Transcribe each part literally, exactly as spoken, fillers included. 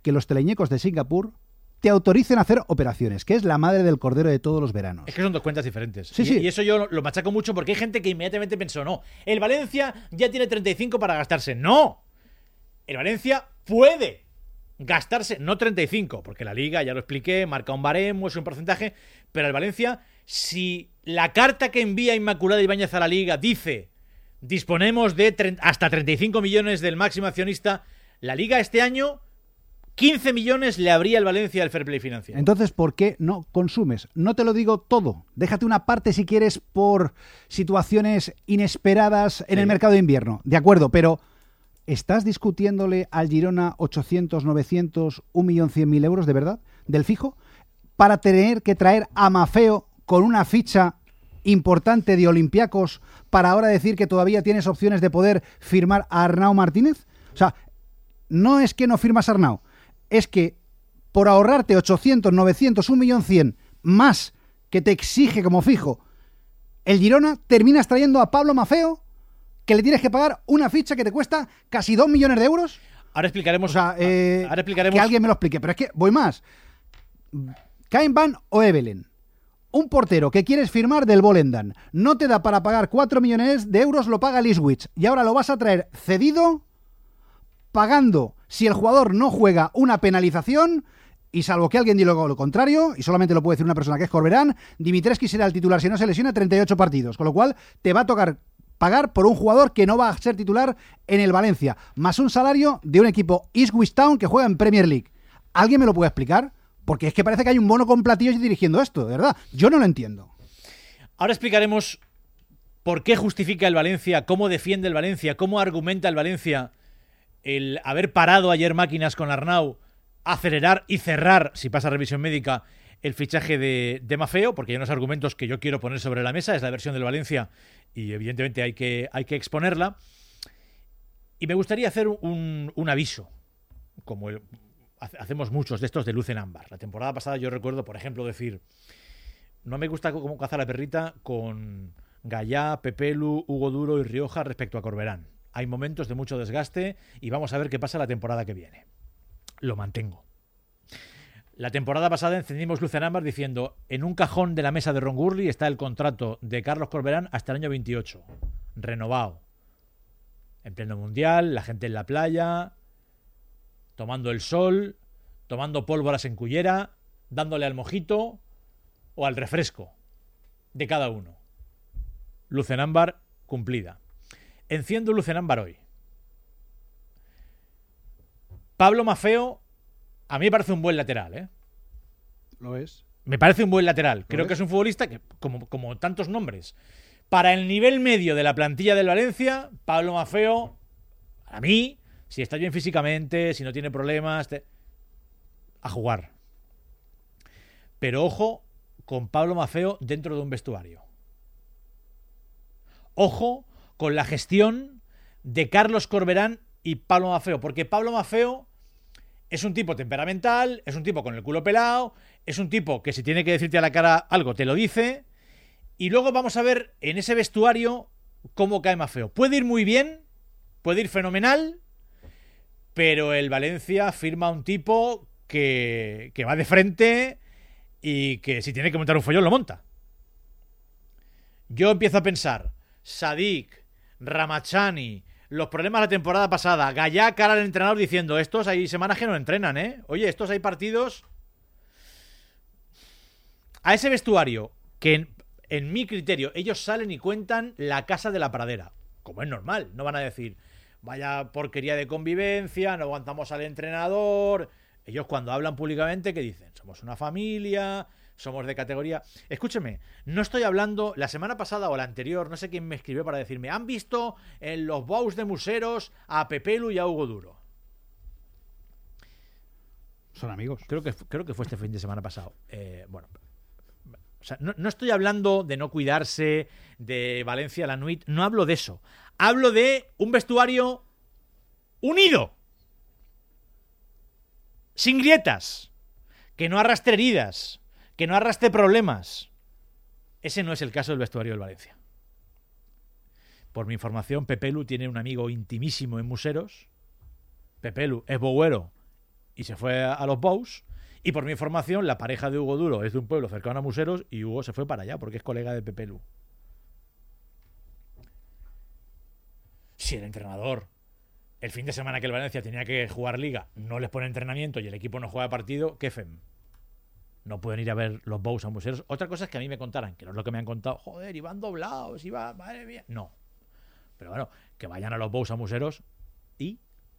que los teleñecos de Singapur te autoricen a hacer operaciones, que es la madre del cordero de todos los veranos. Es que son dos cuentas diferentes. Sí, y, sí. y eso yo lo machaco mucho porque hay gente que inmediatamente pensó, no, el Valencia ya tiene treinta y cinco para gastarse. ¡No! El Valencia puede gastarse, no treinta y cinco, porque la Liga, ya lo expliqué, marca un baremo, es un porcentaje, pero el Valencia, si la carta que envía Inmaculada Ibáñez a la Liga dice disponemos de hasta treinta y cinco millones del máximo accionista, la Liga este año quince millones le habría el Valencia al fair play financiero. Entonces, ¿por qué no consumes? No te lo digo todo. Déjate una parte si quieres por situaciones inesperadas en sí. el mercado de invierno. De acuerdo, pero ¿estás discutiéndole al Girona ochocientos, novecientos, un millón cien mil euros de verdad del fijo para tener que traer a Maffeo con una ficha importante de Olympiacos para ahora decir que todavía tienes opciones de poder firmar a Arnau Martínez? O sea, no es que no firmas a Arnau, es que por ahorrarte ochocientos, novecientos, un millón cien más que te exige como fijo el Girona, terminas trayendo a Pablo Maffeo, que le tienes que pagar una ficha que te cuesta casi dos millones de euros. Ahora explicaremos. O sea, eh, ahora explicaremos. Que alguien me lo explique. Pero es que voy más. Cain Van o Evelen, un portero que quieres firmar del Volendam, no te da para pagar cuatro millones de euros, lo paga el Ipswich, y ahora lo vas a traer cedido, pagando, si el jugador no juega, una penalización, y salvo que alguien diga lo contrario, y solamente lo puede decir una persona que es Corberán, Dimitrescu será el titular si no se lesiona treinta y ocho partidos, con lo cual te va a tocar pagar por un jugador que no va a ser titular en el Valencia, más un salario de un equipo Ipswich Town que juega en Premier League. ¿Alguien me lo puede explicar? Porque es que parece que hay un mono con platillos dirigiendo esto, de verdad. Yo no lo entiendo. Ahora explicaremos por qué justifica el Valencia, cómo defiende el Valencia, cómo argumenta el Valencia el haber parado ayer máquinas con Arnau, acelerar y cerrar, si pasa revisión médica, el fichaje de, de Maffeo, porque hay unos argumentos que yo quiero poner sobre la mesa, es la versión del Valencia y evidentemente hay que, hay que exponerla. Y me gustaría hacer un, un aviso, como el, hacemos muchos de estos de luz en ámbar. La temporada pasada yo recuerdo, por ejemplo, decir, no me gusta cómo caza la perrita con Gallá, Pepelu, Hugo Duro y Rioja respecto a Corberán. Hay momentos de mucho desgaste y vamos a ver qué pasa la temporada que viene. Lo mantengo. La temporada pasada encendimos luz en ámbar diciendo, en un cajón de la mesa de Ron Gurley está el contrato de Carlos Corberán hasta el año veintiocho, renovado, en pleno mundial, la gente en la playa, tomando el sol, tomando pólvoras en cullera, dándole al mojito o al refresco de cada uno. Luz en ámbar cumplida. Enciendo luz en ámbar hoy. Pablo Maffeo a mí me parece un buen lateral, ¿eh? Lo es. Me parece un buen lateral. Creo es? que es un futbolista que, como, como tantos nombres, para el nivel medio de la plantilla del Valencia, Pablo Maffeo, a mí, si está bien físicamente, si no tiene problemas, te... a jugar. Pero ojo con Pablo Maffeo dentro de un vestuario. Ojo con la gestión de Carlos Corberán y Pablo Maffeo, porque Pablo Maffeo es un tipo temperamental, es un tipo con el culo pelado, es un tipo que si tiene que decirte a la cara algo te lo dice, y luego vamos a ver en ese vestuario cómo cae Maffeo. Puede ir muy bien, puede ir fenomenal, pero el Valencia firma un tipo que, que va de frente y que si tiene que montar un follón lo monta. Yo empiezo a pensar, Sadik, Ramachani, los problemas de la temporada pasada, Gallá cara al entrenador diciendo, estos hay semanas que no entrenan, ¿eh? Oye, estos hay partidos. A ese vestuario, que en, en mi criterio, ellos salen y cuentan la casa de la pradera, como es normal, no van a decir, vaya porquería de convivencia, no aguantamos al entrenador. Ellos cuando hablan públicamente, ¿qué dicen? Somos una familia, somos de categoría. Escúcheme, no estoy hablando, la semana pasada o la anterior, no sé quién me escribió para decirme, ¿han visto en los bows de Museros a Pepelu y a Hugo Duro? Son amigos. Creo que, creo que fue este fin de semana pasado. Eh, bueno, o sea, no, no estoy hablando de no cuidarse, de Valencia la Nuit, no hablo de eso. Hablo de un vestuario unido, sin grietas, que no arrastre heridas, que no arrastre problemas. Ese no es el caso del vestuario del Valencia. Por mi información, Pepelu tiene un amigo intimísimo en Museros. Pepelu es bogüero y se fue a, a los Bous. Y por mi información, la pareja de Hugo Duro es de un pueblo cercano a Museros y Hugo se fue para allá porque es colega de Pepe Lu. Si el entrenador, el fin de semana que el Valencia tenía que jugar Liga, no les pone entrenamiento y el equipo no juega partido, ¿qué fem? No pueden ir a ver los Bous a Museros. Otra cosa es que a mí me contaran, que no es lo que me han contado, joder, iban doblados, iba, madre mía. No. Pero bueno, que vayan a los Bous a Museros y...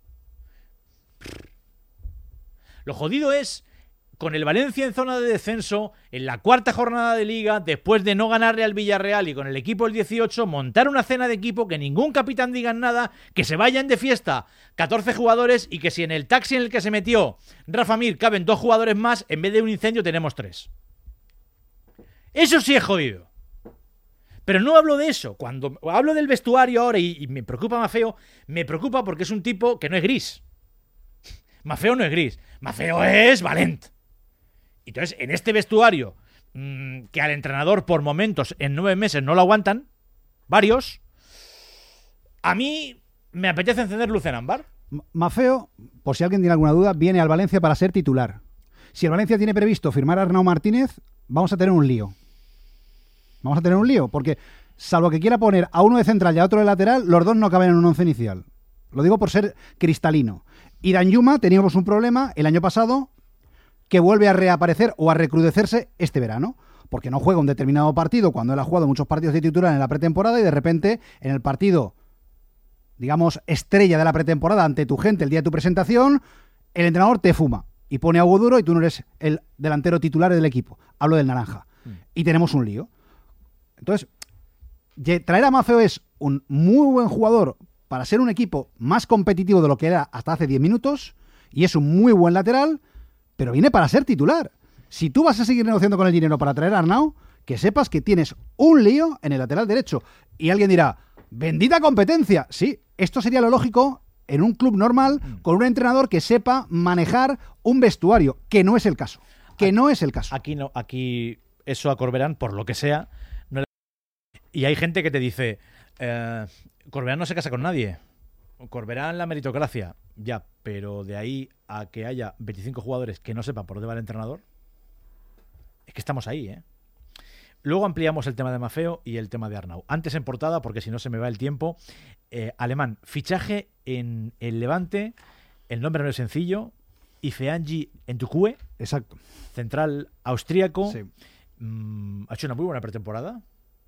Lo jodido es, con el Valencia en zona de descenso, en la cuarta jornada de Liga, después de no ganarle al Villarreal y con el equipo el dieciocho, montar una cena de equipo, que ningún capitán diga nada, que se vayan de fiesta catorce jugadores y que si en el taxi en el que se metió Rafa Mir caben dos jugadores más, en vez de un incendio tenemos tres. Eso sí es jodido. Pero no hablo de eso. Cuando hablo del vestuario ahora y, y me preocupa Maffeo, me preocupa porque es un tipo que no es gris. Maffeo no es gris. Maffeo es Valent. Entonces, en este vestuario, mmm, que al entrenador por momentos en nueve meses no lo aguantan, varios, a mí me apetece encender luz en ámbar. Maffeo, por si alguien tiene alguna duda, viene al Valencia para ser titular. Si el Valencia tiene previsto firmar a Arnau Martínez, vamos a tener un lío. Vamos a tener un lío, porque salvo que quiera poner a uno de central y a otro de lateral, los dos no caben en un once inicial. Lo digo por ser cristalino. Y Danjuma teníamos un problema el año pasado que vuelve a reaparecer o a recrudecerse este verano, porque no juega un determinado partido cuando él ha jugado muchos partidos de titular en la pretemporada y de repente en el partido, digamos, estrella de la pretemporada ante tu gente el día de tu presentación, el entrenador te fuma y pone a Hugo Duro y tú no eres el delantero titular del equipo. Hablo del naranja. Mm. Y tenemos un lío. Entonces, traer a Maffeo es un muy buen jugador para ser un equipo más competitivo de lo que era hasta hace diez minutos y es un muy buen lateral, pero viene para ser titular. Si tú vas a seguir negociando con el dinero para traer a Arnau, que sepas que tienes un lío en el lateral derecho. Y alguien dirá, bendita competencia. Sí, esto sería lo lógico en un club normal con un entrenador que sepa manejar un vestuario, que no es el caso. Que no es el caso. Aquí no, aquí eso a Corberán, por lo que sea, no le... Y hay gente que te dice, eh, Corberán no se casa con nadie. Corberán la meritocracia. Ya, pero de ahí a que haya veinticinco jugadores que no sepan por dónde va el entrenador, es que estamos ahí, ¿eh? Luego ampliamos el tema de Maffeo y el tema de Arnau. Antes en portada, porque si no se me va el tiempo, eh, Alemán, fichaje en el Levante, el nombre no es sencillo, Ifeanyi Ntukue, exacto, central austríaco, sí. mmm, ha hecho una muy buena pretemporada,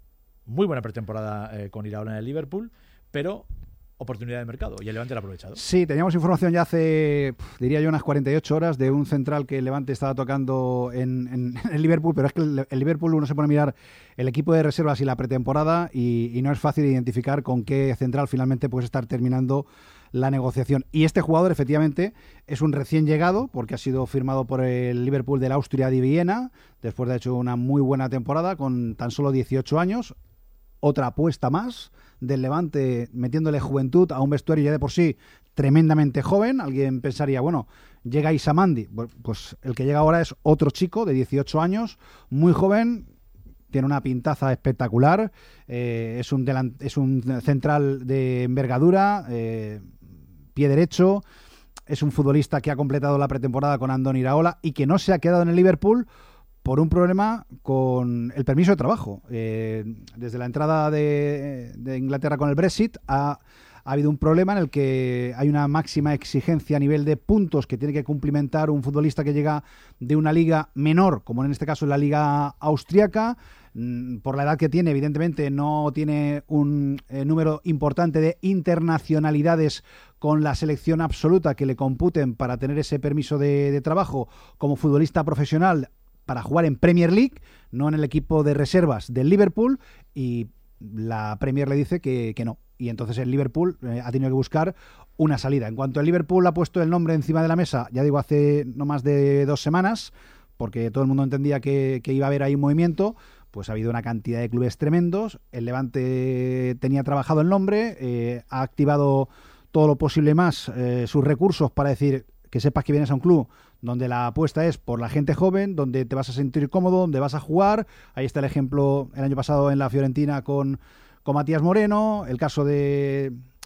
muy buena pretemporada eh, con Iraola en el Liverpool, pero oportunidad de mercado y el Levante lo ha aprovechado. Sí, teníamos información ya hace, diría yo, unas cuarenta y ocho horas de un central que el Levante estaba tocando en, en, en el Liverpool, pero es que el, el Liverpool uno se pone a mirar el equipo de reservas y la pretemporada y, y no es fácil identificar con qué central finalmente puedes estar terminando la negociación. Y este jugador efectivamente es un recién llegado porque ha sido firmado por el Liverpool de la Austria de Viena después de haber hecho una muy buena temporada con tan solo dieciocho años. Otra apuesta más del Levante metiéndole juventud a un vestuario ya de por sí tremendamente joven. Alguien pensaría, bueno, llega Isamandi. Pues el que llega ahora es otro chico de dieciocho años, muy joven, tiene una pintaza espectacular, eh, es, un delant- es un central de envergadura, eh, pie derecho, es un futbolista que ha completado la pretemporada con Andoni Iraola y que no se ha quedado en el Liverpool por un problema con el permiso de trabajo. Eh, desde la entrada de, de Inglaterra con el Brexit ha, ha habido un problema en el que hay una máxima exigencia a nivel de puntos que tiene que cumplimentar un futbolista que llega de una liga menor, como en este caso en la liga austriaca. Por la edad que tiene, evidentemente no tiene un eh, número importante de internacionalidades con la selección absoluta que le computen para tener ese permiso de, de trabajo como futbolista profesional para jugar en Premier League, no en el equipo de reservas del Liverpool, y la Premier le dice que, que no. Y entonces el Liverpool eh, ha tenido que buscar una salida. En cuanto el Liverpool ha puesto el nombre encima de la mesa, ya digo, hace no más de dos semanas, porque todo el mundo entendía que, que iba a haber ahí un movimiento, pues ha habido una cantidad de clubes tremendos. El Levante tenía trabajado el nombre, eh, ha activado todo lo posible más eh, sus recursos para decir que sepas que vienes a un club donde la apuesta es por la gente joven, donde te vas a sentir cómodo, donde vas a jugar. Ahí está el ejemplo el año pasado en la Fiorentina con, con Matías Moreno, el caso de,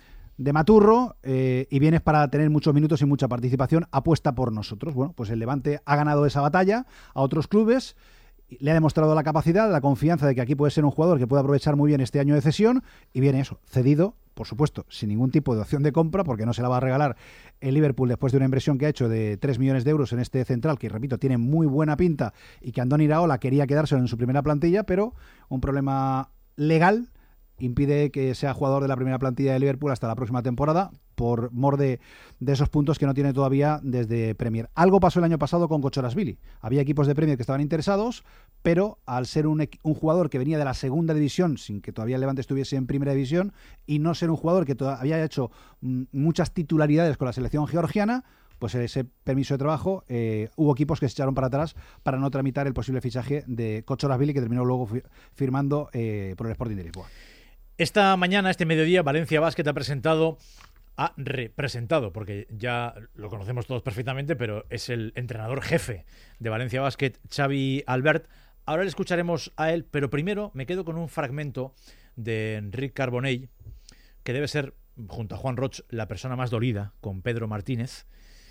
de Maturro eh, y vienes para tener muchos minutos y mucha participación, apuesta por nosotros. Bueno, pues el Levante ha ganado esa batalla a otros clubes, le ha demostrado la capacidad, la confianza de que aquí puede ser un jugador que puede aprovechar muy bien este año de cesión y viene eso, cedido, por supuesto, sin ningún tipo de opción de compra, porque no se la va a regalar el Liverpool después de una inversión que ha hecho de tres millones de euros en este central, que repito, tiene muy buena pinta y que Andoni Iraola quería quedárselo en su primera plantilla, pero un problema legal impide que sea jugador de la primera plantilla de Liverpool hasta la próxima temporada por mor de, de esos puntos que no tiene todavía desde Premier. Algo pasó el año pasado con Kochorazvili. Había equipos de Premier que estaban interesados, pero al ser un, un jugador que venía de la segunda división, sin que todavía el Levante estuviese en primera división, y no ser un jugador que había hecho mm, muchas titularidades con la selección georgiana, pues ese permiso de trabajo, eh, hubo equipos que se echaron para atrás para no tramitar el posible fichaje de Kochorazvili, que terminó luego fi- firmando eh, por el Sporting de Lisboa. Esta mañana, este mediodía, Valencia Basket ha presentado, ha representado, porque ya lo conocemos todos perfectamente, pero es el entrenador jefe de Valencia Basket, Xavi Albert. Ahora le escucharemos a él, pero primero me quedo con un fragmento de Enric Carbonell, que debe ser, junto a Juan Roch, la persona más dolida con Pedro Martínez,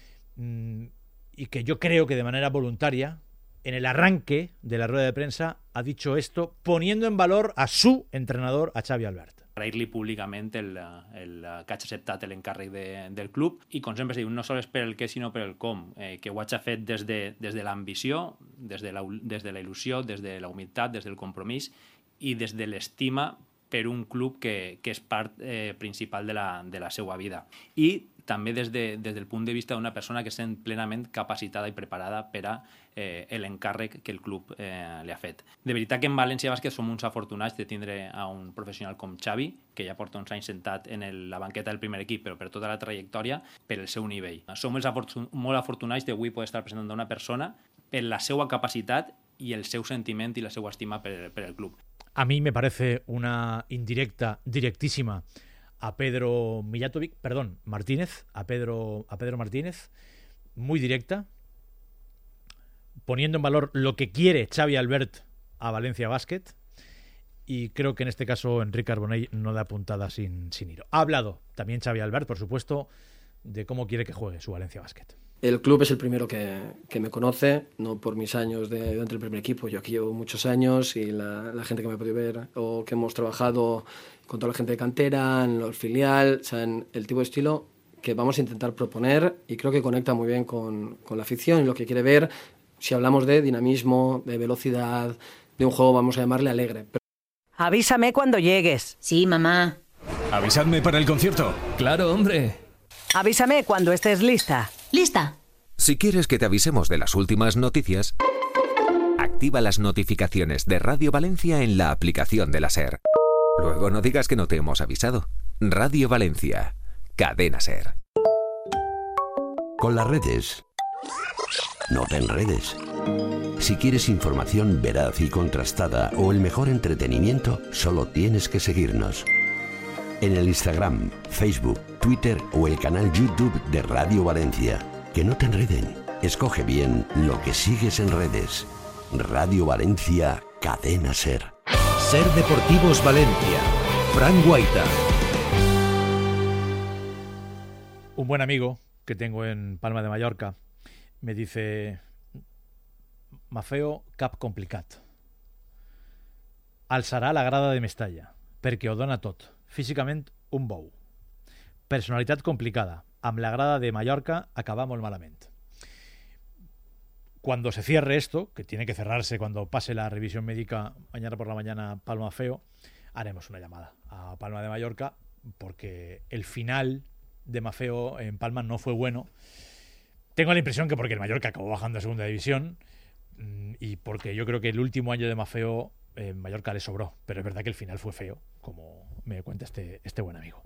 y que yo creo que de manera voluntaria, en el arranque de la rueda de prensa, ha dicho esto, poniendo en valor a su entrenador, a Xavi Albert. Agrair-li públicament el, el, que hagi acceptat l'encàrrec de, del club, i com sempre diu, no sols per el què sinó per el com, eh, que ho hagi fet des de, des de l'ambició, des de la, des de la il·lusió, des de la humilitat, des del compromís i des de l'estima per un club que, que és part eh, principal de la, de la seva vida. I també des, de, des del punt de vista d'una persona que es sent plenament capacitada i preparada per a eh, l'encàrrec que el club eh, li ha fet. De veritat que en València Bàsquet som uns afortunats de tindre a un professional com Xavi, que ja porta uns anys sentat en el, la banqueta del primer equip, però per tota la trajectòria, per el seu nivell. Som els afortun molt afortunats d'avui poder estar presentant una persona per la seva capacitat i el seu sentiment i la seva estima per, per el club. A mí me parece una indirecta, directísima a Pedro Mijatovic, perdón, Martínez, a Pedro, a Pedro Martínez, muy directa, poniendo en valor lo que quiere Xavi Albert a Valencia Basket, y creo que en este caso Enric Carbonell no da puntada sin, sin hilo. Ha hablado también Xavi Albert, por supuesto, de cómo quiere que juegue su Valencia Basket. El club es el primero que, que me conoce, no por mis años de, dentro del primer equipo. Yo aquí llevo muchos años y la, la gente que me ha podido ver o que hemos trabajado con toda la gente de cantera, en el filial, saben el tipo de estilo que vamos a intentar proponer y creo que conecta muy bien con, con la afición y lo que quiere ver. Si hablamos de dinamismo, de velocidad, de un juego, vamos a llamarle alegre. Avísame cuando llegues. Sí, mamá. ¿Avisadme para el concierto? Claro, hombre. Avísame cuando estés lista. ¿Lista? Si quieres que te avisemos de las últimas noticias, activa las notificaciones de Radio Valencia en la aplicación de la SER. Luego no digas que no te hemos avisado. Radio Valencia, cadena SER. Con las redes, no te enredes. Si quieres información veraz y contrastada o el mejor entretenimiento, solo tienes que seguirnos. En el Instagram, Facebook, Twitter o el canal YouTube de Radio Valencia. Que no te enreden. Escoge bien lo que sigues en redes. Radio Valencia, cadena SER. SER Deportivos Valencia. Fran Guaita. Un buen amigo que tengo en Palma de Mallorca me dice: Mafeo cap complicat. Alçarà la grada de Mestalla perquè ho dona tot. Físicament, un bou. Personalitat complicada. Amb la grada de Mallorca acaba molt malament. Cuando se cierre esto, que tiene que cerrarse cuando pase la revisión médica mañana por la mañana Palma Feo, haremos una llamada a Palma de Mallorca porque el final de Mafeo en Palma no fue bueno. Tengo la impresión que porque el Mallorca acabó bajando a segunda división y porque yo creo que el último año de Mafeo en Mallorca le sobró, pero es verdad que el final fue feo, como me cuenta este, este buen amigo.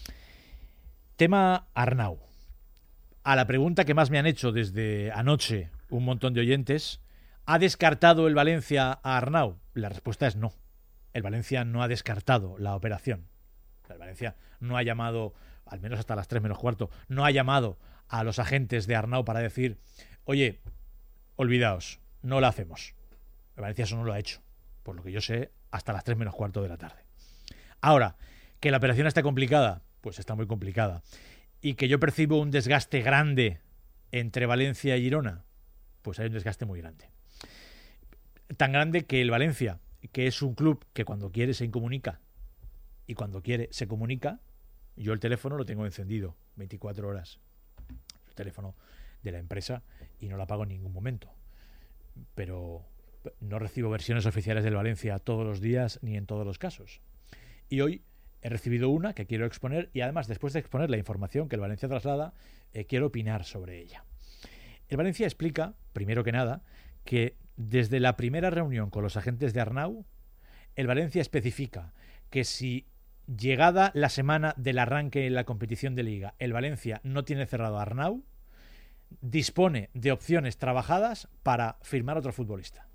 Tema Arnau. A la pregunta que más me han hecho desde anoche un montón de oyentes, ¿ha descartado el Valencia a Arnau? La respuesta es no. El Valencia no ha descartado la operación. El Valencia no ha llamado, al menos hasta las tres menos cuarto, no ha llamado a los agentes de Arnau para decir, oye, olvidaos, no la hacemos. El Valencia eso no lo ha hecho, por lo que yo sé, hasta las tres menos cuarto de la tarde. Ahora, que la operación está complicada, pues está muy complicada. Y que yo percibo un desgaste grande entre Valencia y Girona, pues hay un desgaste muy grande. Tan grande que el Valencia, que es un club que cuando quiere se incomunica y cuando quiere se comunica, yo el teléfono lo tengo encendido veinticuatro horas. El teléfono de la empresa y no lo apago en ningún momento. Pero no recibo versiones oficiales del Valencia todos los días ni en todos los casos. Y hoy he recibido una que quiero exponer y además después de exponer la información que el Valencia traslada, eh, quiero opinar sobre ella. El Valencia explica, primero que nada, que desde la primera reunión con los agentes de Arnau, el Valencia especifica que si llegada la semana del arranque en la competición de Liga, el Valencia no tiene cerrado a Arnau, dispone de opciones trabajadas para firmar otro futbolista.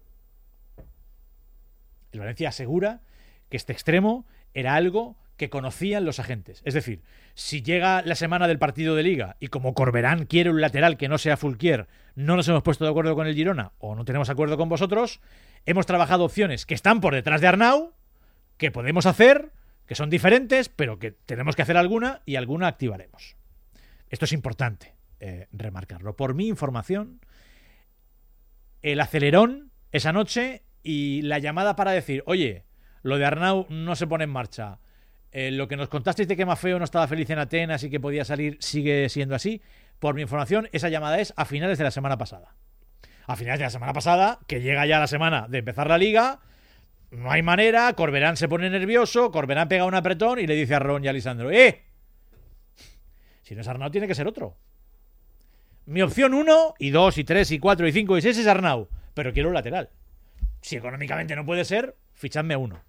El Valencia asegura que este extremo era algo que conocían los agentes. Es decir, si llega la semana del partido de Liga y como Corberán quiere un lateral que no sea Fulquier, no nos hemos puesto de acuerdo con el Girona o no tenemos acuerdo con vosotros, hemos trabajado opciones que están por detrás de Arnau, que podemos hacer, que son diferentes, pero que tenemos que hacer alguna y alguna activaremos. Esto es importante eh, remarcarlo. Por mi información, el acelerón esa noche y la llamada para decir, oye, lo de Arnau no se pone en marcha. Eh, lo que nos contasteis de que Maffeo no estaba feliz en Atenas y que podía salir sigue siendo así. Por mi información, esa llamada es a finales de la semana pasada. A finales de la semana pasada, que llega ya la semana de empezar la Liga, no hay manera, Corberán se pone nervioso, Corberán pega un apretón y le dice a Ron y a Lisandro, ¡eh! Si no es Arnau, tiene que ser otro. Mi opción uno, y dos, y tres, y cuatro, y cinco, y seis es Arnau, pero quiero un lateral. Si económicamente no puede ser, fichadme uno.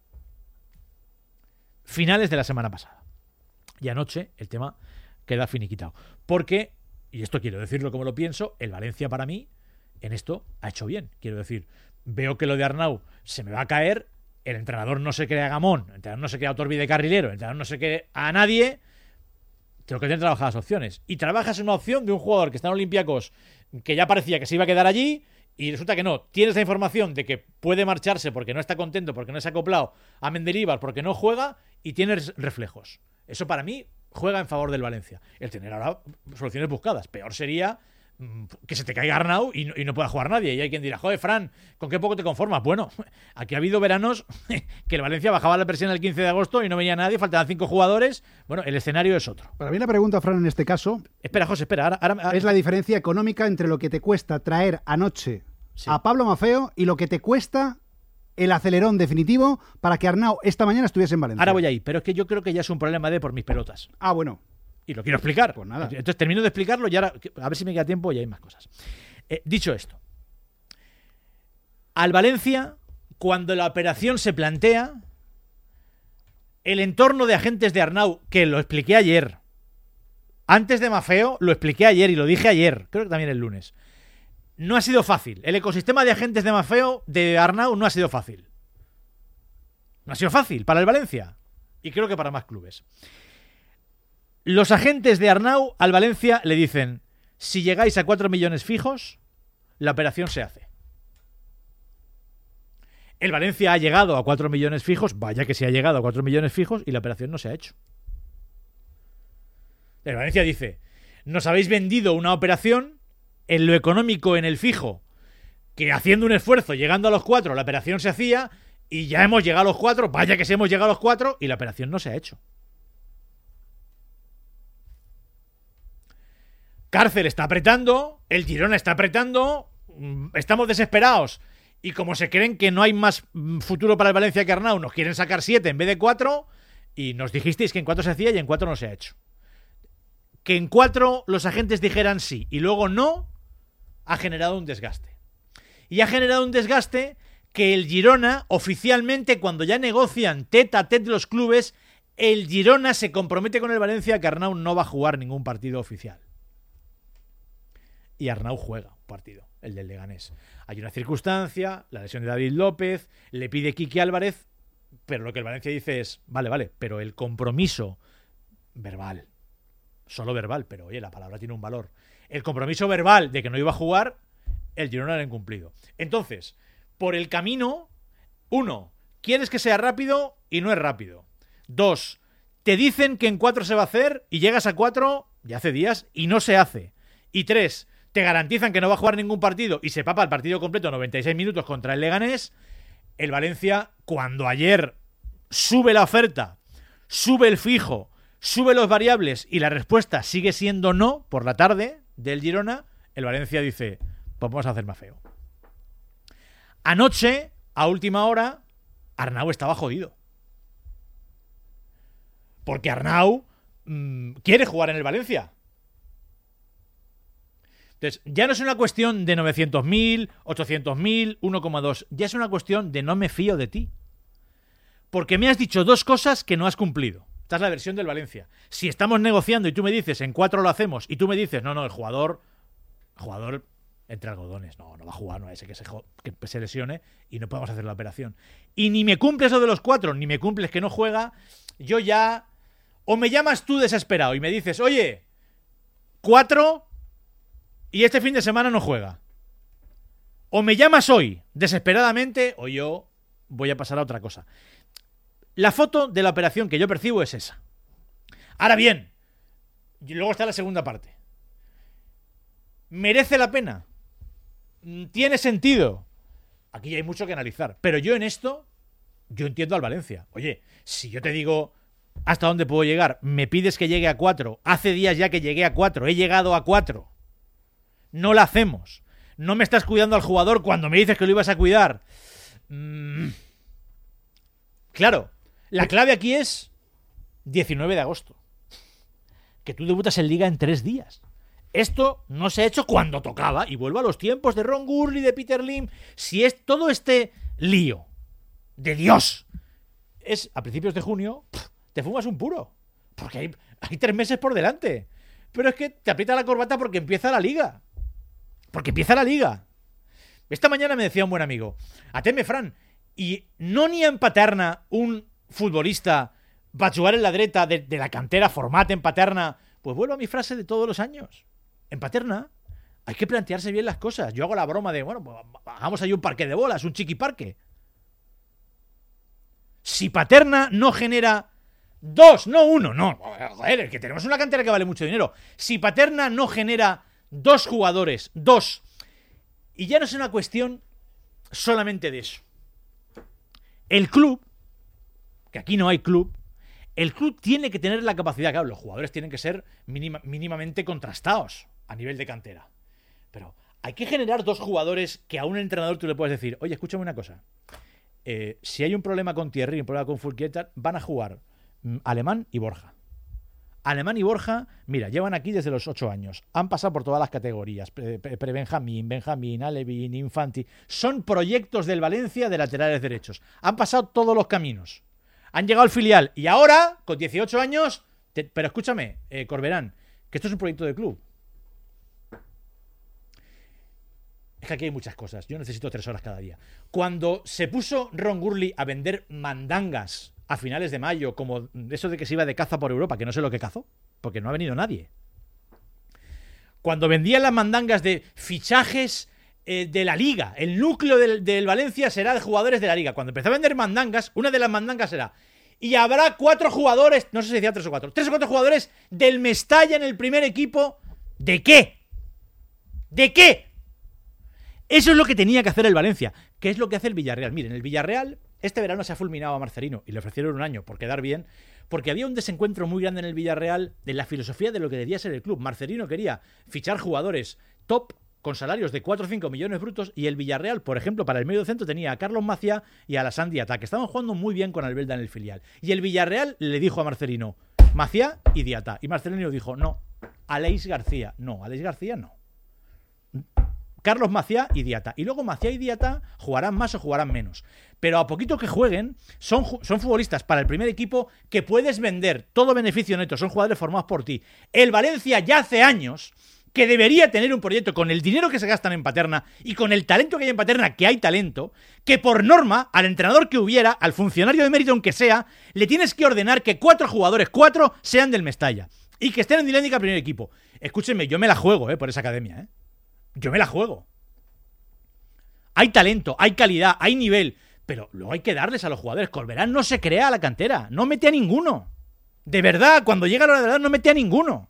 Finales de la semana pasada. Y anoche el tema queda finiquitado. Porque, y esto quiero decirlo como lo pienso, el Valencia para mí en esto ha hecho bien. Quiero decir, veo que lo de Arnau se me va a caer, el entrenador no se crea Gamón, el entrenador no se crea Torbi de carrilero, el entrenador no se crea a nadie, tengo que tener trabajadas opciones. Y trabajas en una opción de un jugador que está en Olympiacos, que ya parecía que se iba a quedar allí, y resulta que no. Tienes la información de que puede marcharse porque no está contento, porque no se ha acoplado a Mendilibar, porque no juega, y tienes reflejos. Eso para mí juega en favor del Valencia. El tener ahora soluciones buscadas. Peor sería que se te caiga Arnau y no, y no pueda jugar nadie. Y hay quien dirá, joder, Fran, ¿con qué poco te conformas? Bueno, aquí ha habido veranos que el Valencia bajaba la presión el quince de agosto y no venía nadie, faltaban cinco jugadores. Bueno, el escenario es otro. Para mí la pregunta, Fran, en este caso... Espera, José, espera. Ahora, ahora, ahora... Es la diferencia económica entre lo que te cuesta traer anoche sí. a Pablo Maffeo y lo que te cuesta el acelerón definitivo para que Arnau esta mañana estuviese en Valencia. Ahora voy ahí, pero es que yo creo que ya es un problema de por mis pelotas. Ah, bueno. Y lo quiero explicar. Pues nada. Entonces termino de explicarlo y ahora a ver si me queda tiempo y hay más cosas. Eh, dicho esto, al Valencia, cuando la operación se plantea, el entorno de agentes de Arnau, que lo expliqué ayer, antes de Maffeo, lo expliqué ayer y lo dije ayer, creo que también el lunes, no ha sido fácil. El ecosistema de agentes de Maffeo, de Arnau, no ha sido fácil. No ha sido fácil para el Valencia. Y creo que para más clubes. Los agentes de Arnau al Valencia le dicen, si llegáis a cuatro millones fijos, la operación se hace. El Valencia ha llegado a cuatro millones fijos, vaya que se ha llegado a cuatro millones fijos y la operación no se ha hecho. El Valencia dice, nos habéis vendido una operación en lo económico, en el fijo, que haciendo un esfuerzo, llegando a los cuatro, la operación se hacía y ya hemos llegado a los cuatro, vaya que si hemos llegado a los cuatro y la operación no se ha hecho. Cárcel está apretando, el Girona está apretando, estamos desesperados y como se creen que no hay más futuro para el Valencia que Arnau, nos quieren sacar siete en vez de cuatro y nos dijisteis que en cuatro se hacía y en cuatro no se ha hecho. Que en cuatro los agentes dijeran sí y luego no, ha generado un desgaste. Y ha generado un desgaste que el Girona, oficialmente, cuando ya negocian tete a tete los clubes, el Girona se compromete con el Valencia que Arnau no va a jugar ningún partido oficial. Y Arnau juega un partido, el del Leganés. Hay una circunstancia, la lesión de David López, le pide Quique Álvarez, pero lo que el Valencia dice es, vale, vale, pero el compromiso verbal, solo verbal, pero oye, la palabra tiene un valor. El compromiso verbal de que no iba a jugar, el Girona lo ha incumplido. Entonces, por el camino, uno, quieres que sea rápido y no es rápido. Dos, te dicen que en cuatro se va a hacer y llegas a cuatro, ya hace días, y no se hace. Y tres, te garantizan que no va a jugar ningún partido y se papa el partido completo noventa y seis minutos contra el Leganés. El Valencia, cuando ayer sube la oferta, sube el fijo, sube los variables y la respuesta sigue siendo no por la tarde del Girona, el Valencia dice, pues vamos a hacer más feo. Anoche, a última hora, Arnau estaba jodido. Porque Arnau mmm, quiere jugar en el Valencia. Entonces, ya no es una cuestión de novecientos mil, ochocientos mil, uno coma dos. Ya es una cuestión de no me fío de ti. Porque me has dicho dos cosas que no has cumplido. Esta es la versión del Valencia. Si estamos negociando y tú me dices en cuatro lo hacemos y tú me dices, no, no, el jugador, el jugador entre algodones, no, no va a jugar, no ese que se, que se lesione y no podemos hacer la operación. Y ni me cumples lo de los cuatro, ni me cumples que no juega, yo ya... O me llamas tú desesperado y me dices, oye, cuatro y este fin de semana no juega. O me llamas hoy desesperadamente o yo voy a pasar a otra cosa. La foto de la operación que yo percibo es esa. Ahora bien, y luego está la segunda parte. ¿Merece la pena? ¿Tiene sentido? Aquí ya hay mucho que analizar. Pero yo en esto, yo entiendo al Valencia. Oye, si yo te digo hasta dónde puedo llegar, me pides que llegue a cuatro, hace días ya que llegué a cuatro, he llegado a cuatro, no la hacemos, no me estás cuidando al jugador cuando me dices que lo ibas a cuidar. Mm. Claro, la clave aquí es diecinueve de agosto. Que tú debutas en Liga en tres días. Esto no se ha hecho cuando tocaba. Y vuelvo a los tiempos de Ron Gurley, de Peter Lim. Si es todo este lío de Dios es a principios de junio, pff, te fumas un puro. Porque hay, hay tres meses por delante. Pero es que te aprieta la corbata porque empieza la Liga. Porque empieza la Liga. Esta mañana me decía un buen amigo, ateme, Fran, y no ni en Paterna un futbolista va a jugar en la dreta de, de la cantera, formate en Paterna. Pues vuelvo a mi frase de todos los años. En Paterna hay que plantearse bien las cosas. Yo hago la broma de, bueno, pues hagamos ahí un parque de bolas, un chiqui parque. Si Paterna no genera dos, no uno, no, joder, es que tenemos una cantera que vale mucho dinero. Si Paterna no genera dos jugadores, dos, y ya no es una cuestión solamente de eso. El club, que aquí no hay club, el club tiene que tener la capacidad, claro, los jugadores tienen que ser mínima, mínimamente contrastados a nivel de cantera. Pero hay que generar dos jugadores que a un entrenador tú le puedes decir, oye, escúchame una cosa, eh, si hay un problema con Thierry y un problema con Fulquier, van a jugar mm, Alemán y Borja. Alemán y Borja, mira, llevan aquí desde los ocho años. Han pasado por todas las categorías. Pre-Benjamín, Benjamín, Alevín, Infanti. Son proyectos del Valencia de laterales derechos. Han pasado todos los caminos. Han llegado al filial. Y ahora, con dieciocho años... Te, pero escúchame, eh, Corberán, que esto es un proyecto de club. Es que aquí hay muchas cosas. Yo necesito tres horas cada día. Cuando se puso Ron Gurley a vender mandangas a finales de mayo, como eso de que se iba de caza por Europa, que no sé lo que cazó, porque no ha venido nadie. Cuando vendían las mandangas de fichajes eh, de la Liga, el núcleo del, del Valencia será de jugadores de la Liga. Cuando empezó a vender mandangas, una de las mandangas era, y habrá cuatro jugadores, no sé si decía tres o cuatro, tres o cuatro jugadores del Mestalla en el primer equipo. ¿De qué? ¿De qué? Eso es lo que tenía que hacer el Valencia. ¿Qué es lo que hace el Villarreal? Miren, el Villarreal este verano se ha fulminado a Marcelino y le ofrecieron un año por quedar bien, porque había un desencuentro muy grande en el Villarreal de la filosofía de lo que debía ser el club. Marcelino quería fichar jugadores top con salarios de cuatro o cinco millones brutos y el Villarreal, por ejemplo, para el medio centro tenía a Carlos Maciá y a Alassane Diatta, que estaban jugando muy bien con Albelda en el filial. Y el Villarreal le dijo a Marcelino, Maciá y Diatta. Y Marcelino dijo, no, Aleix García. No, Aleix García no. Carlos Maciá y Diatta. Y luego Maciá y Diatta jugarán más o jugarán menos. Pero a poquito que jueguen, son, son futbolistas para el primer equipo que puedes vender todo beneficio neto. Son jugadores formados por ti. El Valencia ya hace años que debería tener un proyecto con el dinero que se gastan en Paterna y con el talento que hay en Paterna, que hay talento, que por norma, al entrenador que hubiera, al funcionario de mérito aunque sea, le tienes que ordenar que cuatro jugadores, cuatro, sean del Mestalla. Y que estén en dinámica primer equipo. Escúchenme, yo me la juego, eh, por esa academia, eh. Yo me la juego. Hay talento, hay calidad, hay nivel, pero luego hay que darles a los jugadores. Corberán no se crea a la cantera, no mete a ninguno. De verdad, cuando llega la hora de verdad no mete a ninguno.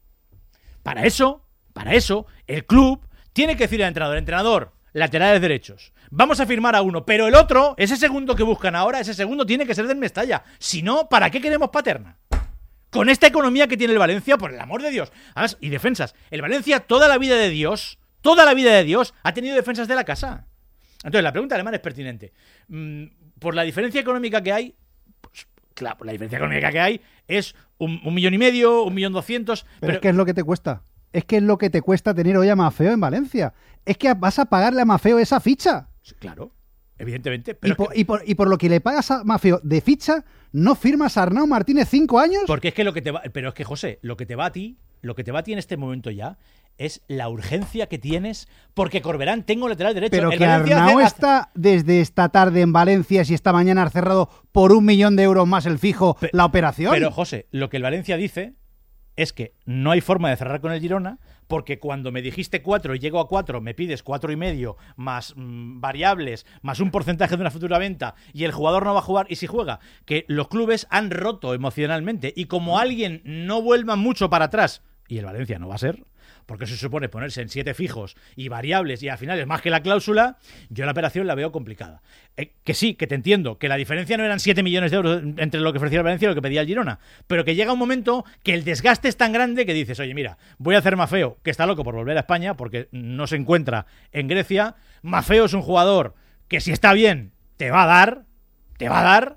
Para eso, para eso, el club tiene que decir al entrenador, entrenador, laterales derechos, vamos a firmar a uno, pero el otro, ese segundo que buscan ahora, ese segundo tiene que ser del Mestalla. Si no, ¿para qué queremos Paterna? Con esta economía que tiene el Valencia, por el amor de Dios. Además, y defensas. El Valencia, toda la vida de Dios, toda la vida de Dios, ha tenido defensas de la casa. Entonces, la pregunta alemana es pertinente. Mm, por la diferencia económica que hay, pues, claro, la diferencia económica que hay es un, un millón y medio, un millón doscientos. Pero, Pero es que es lo que te cuesta. Es que es lo que te cuesta tener hoy a Maffeo en Valencia. Es que vas a pagarle a Maffeo esa ficha. Claro, evidentemente. Pero y, por, que... y, por, y por lo que le pagas a Maffeo de ficha, ¿no firmas a Arnau Martínez cinco años? Porque es que lo que te va... Pero es que, José, lo que te va a ti, lo que te va a ti en este momento ya, es la urgencia que tienes, porque Corberán tengo lateral derecho. Pero el que Valencia Arnau hace... está desde esta tarde en Valencia, si esta mañana has cerrado por un millón de euros más el fijo Pe- la operación. Pero, José, lo que el Valencia dice es que no hay forma de cerrar con el Girona, porque cuando me dijiste cuatro y llego a cuatro, me pides cuatro y medio más mmm, variables, más un porcentaje de una futura venta, y el jugador no va a jugar, y si juega, que los clubes han roto emocionalmente, y como alguien no vuelva mucho para atrás, y el Valencia no va a ser, porque se supone ponerse en siete fijos y variables y al final es más que la cláusula, yo la operación la veo complicada. Eh, que sí, que te entiendo, que la diferencia no eran siete millones de euros entre lo que ofrecía el Valencia y lo que pedía el Girona, pero que llega un momento que el desgaste es tan grande que dices, oye, mira, voy a hacer Maffeo, que está loco por volver a España porque no se encuentra en Grecia. Maffeo es un jugador que si está bien, te va a dar, te va a dar,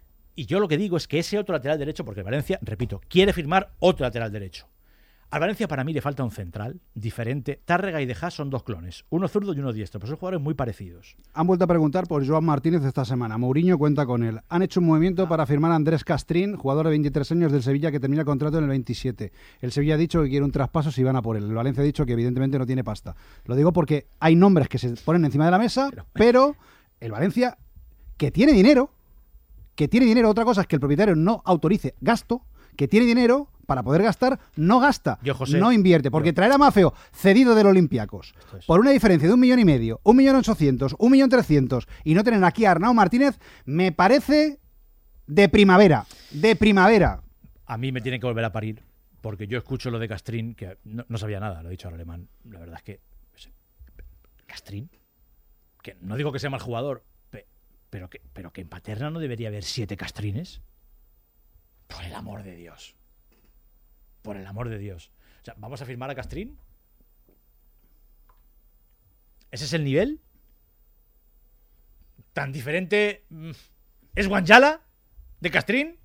y yo lo que digo es que ese otro lateral derecho, porque el Valencia, repito, quiere firmar otro lateral derecho. Al Valencia para mí le falta un central diferente. Tárrega y De Haas son dos clones, uno zurdo y uno diestro, pero son jugadores muy parecidos. Han vuelto a preguntar por Joan Martínez esta semana. Mourinho cuenta con él. Han hecho un movimiento para firmar a Andrés Castrín, jugador de veintitrés años del Sevilla que termina contrato en el veintisiete. El Sevilla ha dicho que quiere un traspaso si van a por él. El Valencia ha dicho que evidentemente no tiene pasta. Lo digo porque hay nombres que se ponen encima de la mesa, pero, pero el Valencia, que tiene dinero, que tiene dinero, otra cosa es que el propietario no autorice gasto, que tiene dinero para poder gastar, no gasta, yo, José, no invierte, porque yo. traer a Maffeo cedido del Olympiacos es. por una diferencia de un millón y medio, un millón ochocientos, un millón trescientos y no tener aquí a Arnau Martínez, me parece de primavera, de primavera. A mí me tienen que volver a parir, porque yo escucho lo de Castrín, que no, no sabía nada, lo he dicho al alemán, la verdad es que Castrín, que no digo que sea mal jugador, pe, pero, que, pero que en Paterna no debería haber siete Castrines. Por el amor de Dios. Por el amor de Dios. O sea, ¿vamos a firmar a Castrín? ¿Ese es el nivel? ¿Tan diferente es Guanjala de Castrín?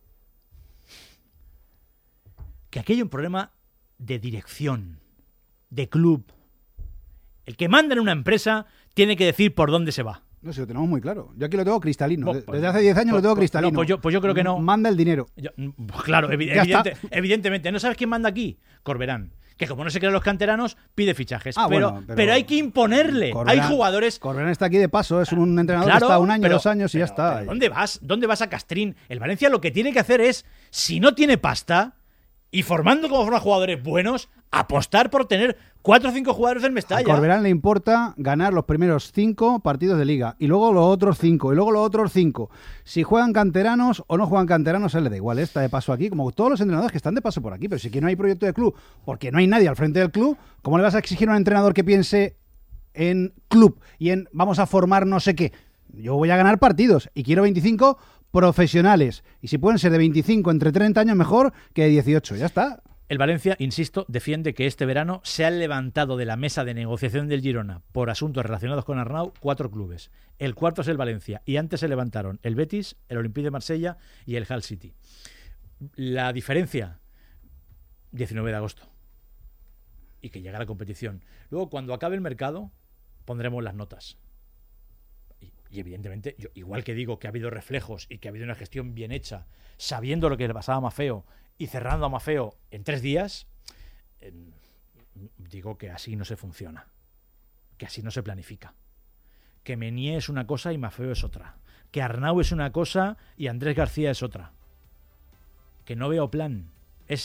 Que aquí hay un problema de dirección, de club. El que manda en una empresa tiene que decir por dónde se va. No sé, lo tenemos muy claro. Yo aquí lo tengo cristalino. Pues, Desde hace diez años pues, lo tengo pues, cristalino. No, pues, yo, pues yo creo que no. Manda el dinero. Yo, pues claro, evi evidente, evidentemente. ¿No sabes quién manda aquí? Corberán. Que como no se crean los canteranos, pide fichajes. Ah, pero, bueno, pero, pero hay que imponerle. Corberán, hay jugadores... Corberán está aquí de paso. Es un entrenador claro, que está un año, pero, dos años y pero, ya está. Pero ¿dónde vas? ¿Dónde vas a Castrín? El Valencia lo que tiene que hacer es, si no tiene pasta... Y formando como forma jugadores buenos, apostar por tener cuatro o cinco jugadores del Mestalla. A Corberán le importa ganar los primeros cinco partidos de liga y luego los otros cinco y luego los otros cinco. Si juegan canteranos o no juegan canteranos, a él le da igual. Está de paso aquí, como todos los entrenadores que están de paso por aquí. Pero si aquí no hay proyecto de club, porque no hay nadie al frente del club, ¿cómo le vas a exigir a un entrenador que piense en club y en vamos a formar no sé qué? Yo voy a ganar partidos y quiero veinticinco profesionales. Y si pueden ser de veinticinco entre treinta años, mejor que de dieciocho. Ya está. El Valencia, insisto, defiende que este verano se han levantado de la mesa de negociación del Girona por asuntos relacionados con Arnau cuatro clubes. El cuarto es el Valencia y antes se levantaron el Betis, el Olympique de Marsella y el Hull City. La diferencia, diecinueve de agosto. Y que llega la competición. Luego, cuando acabe el mercado, pondremos las notas. Y evidentemente, yo, igual que digo que ha habido reflejos y que ha habido una gestión bien hecha, sabiendo lo que le pasaba a Maffeo y cerrando a Maffeo en tres días, eh, digo que así no se funciona, que así no se planifica. Que Menier es una cosa y Maffeo es otra. Que Arnau es una cosa y Andrés García es otra. Que no veo plan. Es la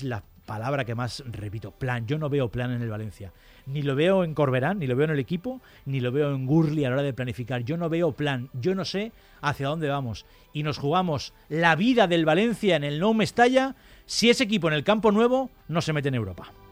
palabra que más repito, plan. Yo no veo plan en el Valencia. Ni lo veo en Corberán, ni lo veo en el equipo, ni lo veo en Gurli a la hora de planificar. Yo no veo plan. Yo no sé hacia dónde vamos. Y nos jugamos la vida del Valencia en el Nou Mestalla si ese equipo en el Campo Nuevo no se mete en Europa.